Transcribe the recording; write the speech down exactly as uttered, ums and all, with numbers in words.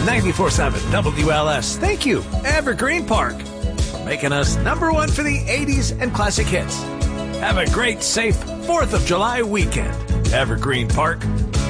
ninety-four point seven W L S. Thank you, Evergreen Park, for making us number one for the eighties and classic hits. Have a great, safe fourth of July weekend. Evergreen Park,